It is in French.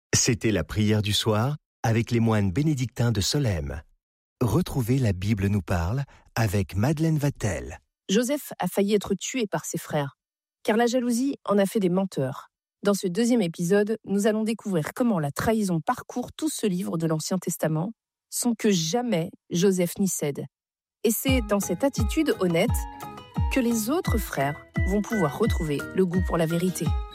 C'était la prière du soir avec les moines bénédictins de Solesmes. Retrouvez La Bible nous parle avec Madeleine Vatel. Joseph a failli être tué par ses frères, car la jalousie en a fait des menteurs. Dans ce deuxième épisode, nous allons découvrir comment la trahison parcourt tout ce livre de l'Ancien Testament, sans que jamais Joseph n'y cède. Et c'est dans cette attitude honnête que les autres frères vont pouvoir retrouver le goût pour la vérité.